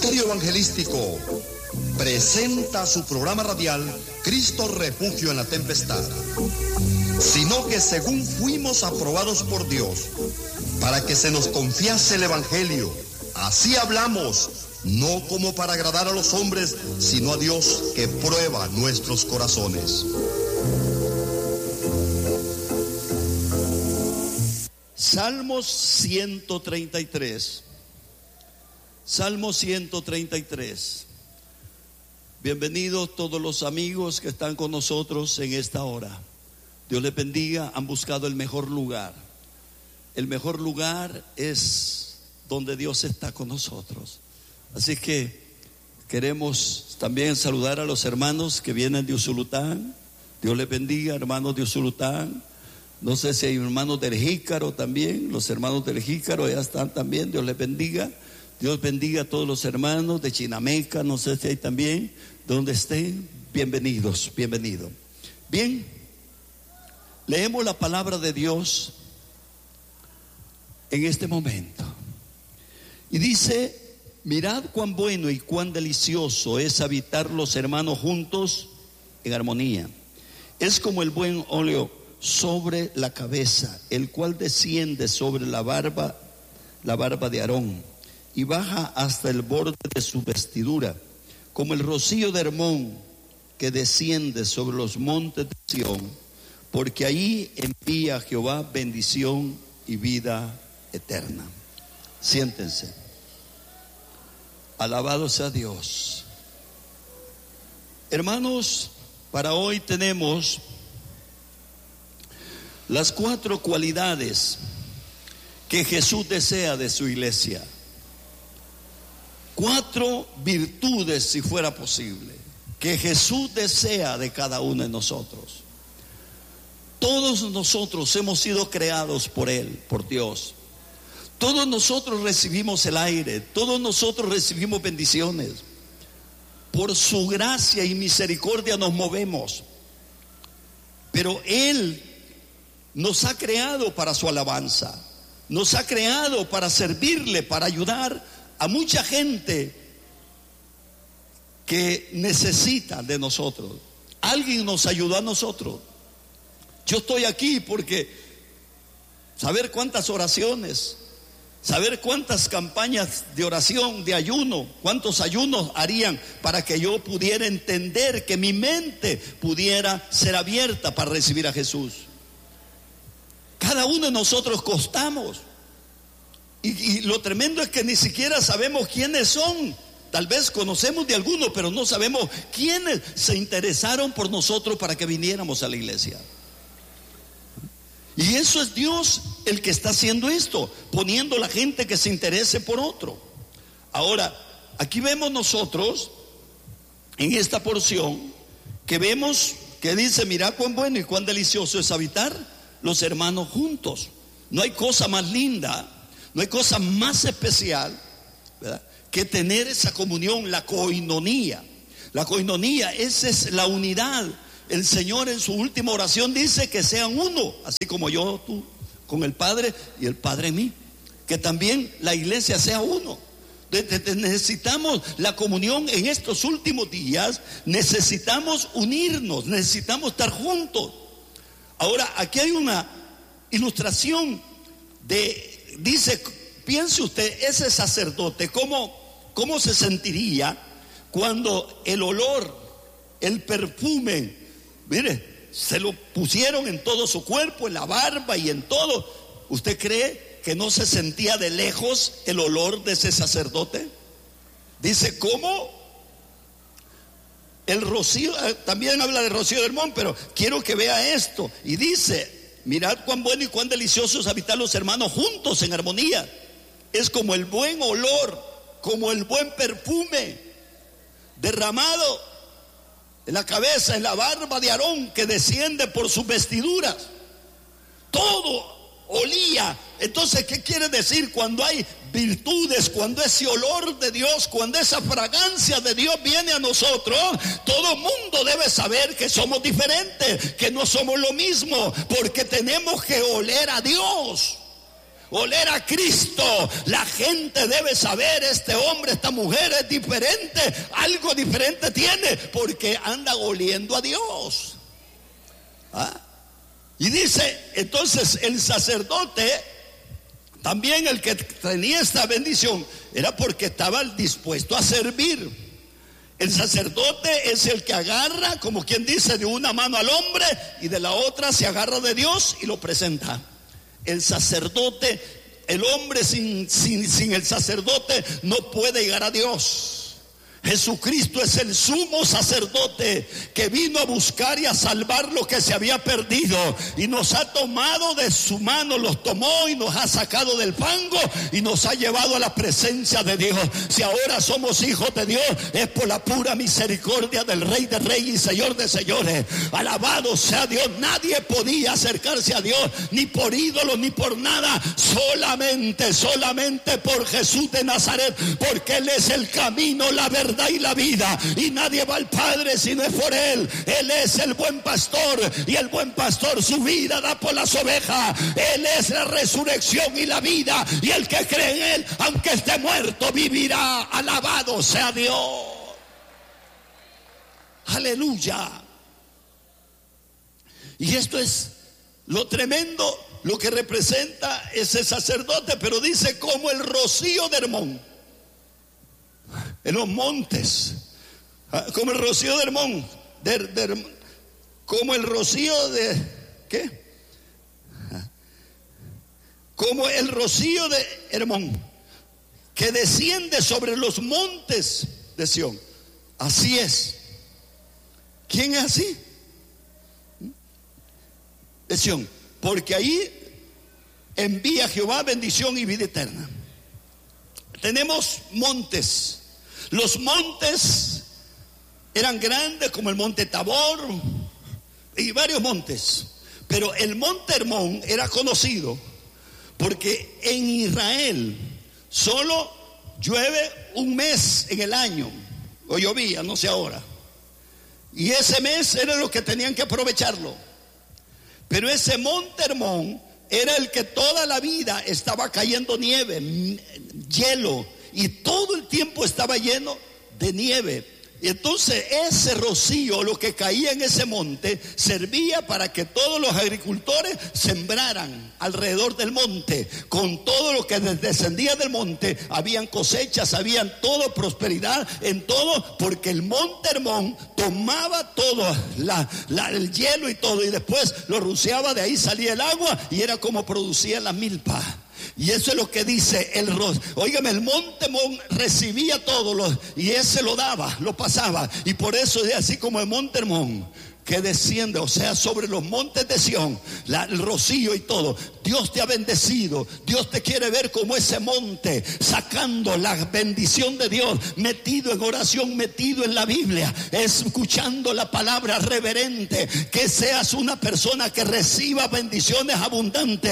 Ministerio Evangelístico presenta su programa radial Cristo Refugio en la Tempestad, sino que según fuimos aprobados por Dios para que se nos confiase el Evangelio, así hablamos, no como para agradar a los hombres, sino a Dios que prueba nuestros corazones. Salmos 133. Salmo 133. Bienvenidos todos los amigos que están con nosotros en esta hora. Dios les bendiga. Han buscado el mejor lugar. El mejor lugar es donde Dios está con nosotros. Así que queremos también saludar a los hermanos que vienen de Usulután. Dios les bendiga, hermanos de Usulután. No sé si hay hermanos del Jícaro también. Los hermanos del Jícaro ya están también. Dios les bendiga. Dios bendiga a todos los hermanos de Chinameca. No sé si hay también. Donde estén, bienvenidos, bienvenidos. Bien, leemos la palabra de Dios en este momento. Y dice: mirad cuán bueno y cuán delicioso es habitar los hermanos juntos en armonía. Es como el buen óleo sobre la cabeza, el cual desciende sobre la barba de Aarón, y baja hasta el borde de su vestidura, como el rocío de Hermón que desciende sobre los montes de Sión, porque ahí envía Jehová bendición y vida eterna. Siéntense. Alabado sea Dios. Hermanos, para hoy tenemos las 4 cualidades que Jesús desea de su iglesia. 4 virtudes, si fuera posible, que Jesús desea de cada uno de nosotros. Todos nosotros hemos sido creados por Él, por Dios. Todos nosotros recibimos el aire, todos nosotros recibimos bendiciones. Por su gracia y misericordia nos movemos. Pero Él nos ha creado para su alabanza. Nos ha creado para servirle, para ayudar a mucha gente que necesita de nosotros. Alguien nos ayudó a nosotros. Yo estoy aquí porque saber cuántas oraciones, saber cuántas campañas de oración, de ayuno, cuántos ayunos harían para que yo pudiera entender, que mi mente pudiera ser abierta para recibir a Jesús. Cada uno de nosotros costamos. Y lo tremendo es que ni siquiera sabemos quiénes son. Tal vez conocemos de algunos, pero no sabemos quiénes se interesaron por nosotros para que viniéramos a la iglesia. Y eso es Dios el que está haciendo esto, poniendo a la gente que se interese por otro. Ahora, aquí vemos nosotros, en esta porción, que vemos que dice: mirad cuán bueno y cuán delicioso es habitar los hermanos juntos. No hay cosa más linda, no hay cosa más especial, ¿verdad?, que tener esa comunión, la coinonía. La coinonía, esa es la unidad. El Señor en su última oración dice que sean uno, así como yo, tú, con el Padre y el Padre en mí. Que también la iglesia sea uno. Necesitamos la comunión en estos últimos días. Necesitamos unirnos, necesitamos estar juntos. Ahora, aquí hay una ilustración dice, piense usted, ese sacerdote, ¿cómo se sentiría cuando el olor, el perfume, mire, se lo pusieron en todo su cuerpo, en la barba y en todo? ¿Usted cree que no se sentía de lejos el olor de ese sacerdote? Dice, ¿cómo? El rocío, también habla de rocío de Hermón, pero quiero que vea esto. Y dice: mirad cuán bueno y cuán delicioso es habitar los hermanos juntos en armonía. Es como el buen olor, como el buen perfume derramado en la cabeza, en la barba de Aarón, que desciende por sus vestiduras. Todo olía. Entonces, ¿qué quiere decir? Cuando hay virtudes, cuando ese olor de Dios, cuando esa fragancia de Dios viene a nosotros, todo mundo debe saber que somos diferentes, que no somos lo mismo, porque tenemos que oler a Dios. oler a Cristo. La gente debe saber, este hombre, esta mujer es diferente, algo diferente tiene, porque anda oliendo a Dios. Y dice, entonces el sacerdote, también el que tenía esta bendición, era porque estaba dispuesto a servir. El sacerdote es el que agarra, como quien dice, de una mano al hombre y de la otra se agarra de Dios y lo presenta. El sacerdote, el hombre sin el sacerdote no puede llegar a Dios. Jesucristo es el sumo sacerdote que vino a buscar y a salvar lo que se había perdido, y nos ha tomado de su mano, los tomó y nos ha sacado del fango y nos ha llevado a la presencia de Dios. Si ahora somos hijos de Dios, es por la pura misericordia del Rey de Reyes y Señor de Señores. Alabado sea Dios. Nadie podía acercarse a Dios, ni por ídolos ni por nada, solamente por Jesús de Nazaret, porque Él es el camino, la verdad y la vida, y nadie va al Padre si no es por Él. Él es el buen pastor, y el buen pastor su vida da por las ovejas. Él es la resurrección y la vida, y el que cree en Él, aunque esté muerto, vivirá. Alabado sea Dios. Aleluya. Y esto es lo tremendo, lo que representa ese sacerdote. Pero dice, como el rocío de Hermón en los montes, como el rocío de Hermón, como el rocío de ¿qué? Como el rocío de Hermón que desciende sobre los montes de Sión. Así es. ¿Quién es así? De Sión, porque ahí envía Jehová bendición y vida eterna. Tenemos montes. Los montes eran grandes, como el monte Tabor y varios montes, pero el monte Hermón era conocido porque en Israel solo llueve un mes en el año, o llovía, no sé ahora, y ese mes era lo que tenían que aprovecharlo. Pero ese monte Hermón era el que toda la vida estaba cayendo nieve, hielo, y todo el tiempo estaba lleno de nieve. Y entonces ese rocío, lo que caía en ese monte, servía para que todos los agricultores sembraran alrededor del monte. Con todo lo que descendía del monte, habían cosechas, habían todo, prosperidad en todo, porque el monte Hermón tomaba todo, el hielo y todo, y después lo rociaba, de ahí salía el agua, y era como producía la milpa. Y eso es lo que dice el rocío. Óigame, el monte Hermón recibía todo, y ese lo daba, lo pasaba. Y por eso es así como el monte Hermón, que desciende, o sea, sobre los montes de Sión, el rocío y todo. Dios te ha bendecido. Dios te quiere ver como ese monte, sacando la bendición de Dios, metido en oración, metido en la Biblia, escuchando la palabra reverente. Que seas una persona que reciba bendiciones abundantes.